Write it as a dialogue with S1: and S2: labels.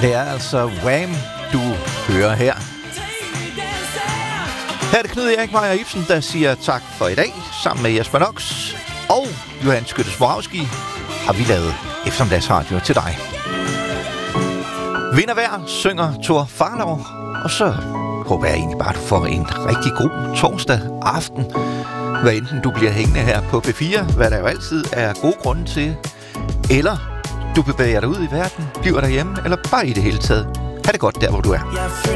S1: det er altså Wham, du hører her. Her er det Knud Erik Meyer Ibsen, der siger tak for i dag. Sammen med Jesper Nox og Johan Skytte-Swarovski har vi lavet eftermiddagsradio til dig. Vind og vejr synger Thor Farlov, og så håber jeg egentlig bare, at du får en rigtig god torsdag aften. Hvad enten du bliver hængende her på P4, hvad der jo altid er gode grunde til, eller du bevæger dig ud i verden, bliver derhjemme, eller bare i det hele taget. Ha' det godt der, hvor du er.